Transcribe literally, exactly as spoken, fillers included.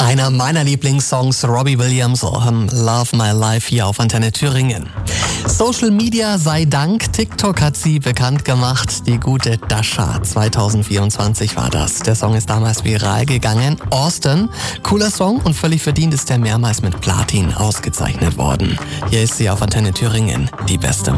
Einer meiner Lieblingssongs, Robbie Williams, um, Love My Life hier auf Antenne Thüringen. Social Media sei Dank, TikTok hat sie bekannt gemacht, die gute Dasha. zwanzig vierundzwanzig war das. Der Song ist damals viral gegangen. Austin, cooler Song und völlig verdient ist er mehrmals mit Platin ausgezeichnet worden. Hier ist sie auf Antenne Thüringen, die beste Musik.